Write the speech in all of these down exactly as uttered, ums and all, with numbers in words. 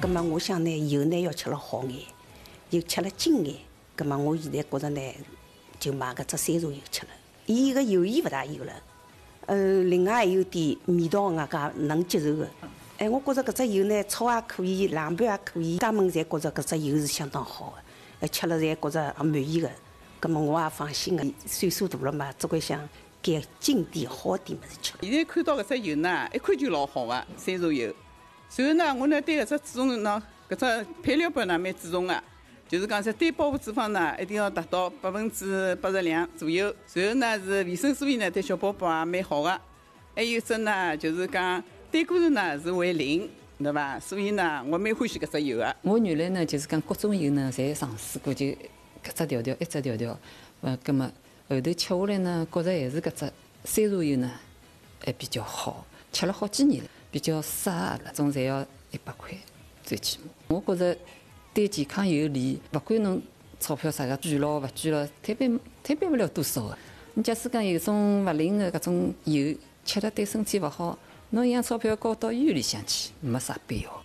葛么我想呢，油呢要吃了好眼，又吃了精眼。葛么我现在觉着呢，就买搿只山茶油吃了。伊个油盐勿大有了，呃，另外还有点味道外加能接受的。哎，我觉着搿只油呢，炒也可以，凉拌也可以，家门侪觉着搿只油是相当好的，呃，吃了侪觉着也满意的。葛么我也放心的，岁数大了嘛，只管想改精点好点物事吃。 现在看到搿只油呢，一看就老好个山茶油。然后呢，我呢对搿只注重呢，搿只配料表呢蛮注重个，就是讲在单饱和脂肪呢一定要达到百分之八十两左右。然后呢是维生素 E 呢对小宝宝也蛮好个。还有一只呢就是讲胆固醇呢是为零，对伐？所以呢我蛮欢喜搿只油个。 我原来呢就是讲各种油呢侪尝试过，就搿只调调一只调调，呃，葛么后头吃下来呢，觉着还是搿只山茶油呢还比较好，吃了好几年了。比较适合搿种侪要一百块，最起码。我觉着对健康有利，勿管侬钞票啥个捐咯勿捐咯，摊办摊办勿了多少个。你假使讲有种勿灵个搿种油，吃了对身体勿好，侬一样钞票交到医院里向去，没啥必要。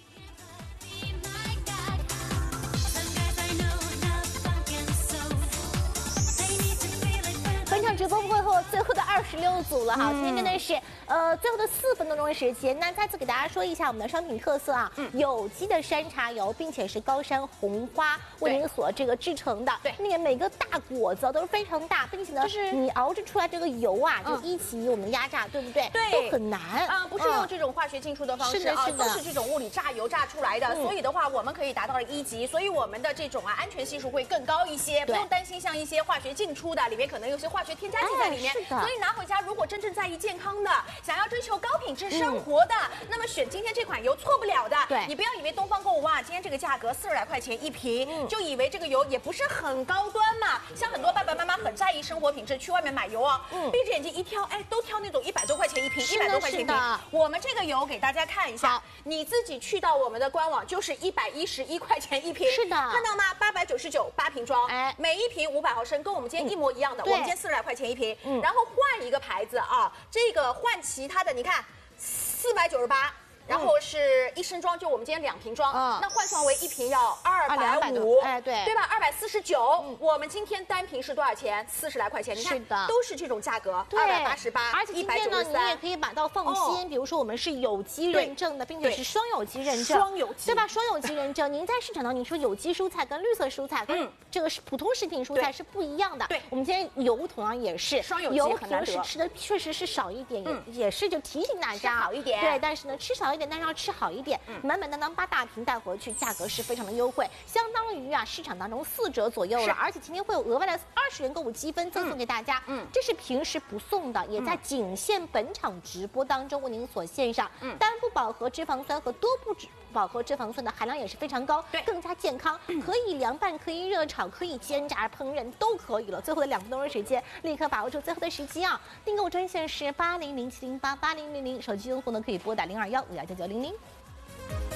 直播会后最后的二十六组了哈，今天真的是呃最后的四分多钟的时间，那再次给大家说一下我们的商品特色啊，嗯、有机的山茶油，并且是高山红花为您所这个制成的，对，那个每个大果子都是非常大，并且呢，就是你熬制出来这个油啊，就一起我们压榨，对不对？ 对， 都很难啊、呃，不是用这种化学进出的方式啊，都是这种物理榨油榨出来的，所以的话，我们可以达到了一级，所以我们的这种啊安全系数会更高一些，不用担心像一些化学进出的，里面可能有些化学添加剂在里面。所以拿回家，如果真正在意健康的，想要追求高品质生活的，嗯、那么选今天这款油错不了的。 对， 你不要以为东方购物哇，今天这个价格四十来块钱一瓶，嗯、就以为这个油也不是很高端嘛。像很多爸爸妈妈很在意生活品质，去外面买油哦，嗯、闭着眼睛一挑，哎，都挑那种一百多块钱一瓶，一百多块钱一瓶。我们这个油给大家看一下，你自己去到我们的官网就是一百一十一块钱一瓶。 是的， 看到吗？八百九十九八瓶装，哎，每一瓶五百毫升，跟我们今天一模一样的。嗯、我们今天四十来块钱一瓶。嗯、然后换一个牌子啊，这个换其他的，你看，四百九十八。然后是一升装，就我们今天两瓶装，嗯、那换算为一瓶要二百五， 哎对， 对吧？二百四十九。我们今天单瓶是多少钱？四十来块钱，你看， 是的， 都是这种价格，二百八十八， 而且今天呢，你也可以买到放心，哦、比如说我们是有机认证的，并且是双有机认证， 双有机， 对吧？双有机认证，您在市场上你说有机蔬菜跟绿色蔬菜跟这个是普通食品蔬菜是不一样的， 对， 我们今天油同样也是双有机， 油平时吃的确实是少一点，也也是就提醒大家好一点， 对，但是呢吃少一点，但是要吃好一点，满满当当八大瓶带回去，价格是非常的优惠，相当于啊市场当中四折左右了，而且今天会有额外的二十元购物积分赠送给大家，嗯，这是平时不送的，也在仅限本场直播当中为您所献上，嗯，单不饱和脂肪酸和多不饱和脂肪酸的含量也是非常高，对，更加健康，可以凉拌，可以热炒，可以煎炸烹饪都可以了。最后的两分钟的时间，立刻把握住最后的时机啊！订购专线是八零零七零八八零零零，手机用户呢可以拨打零二幺五幺九九零零。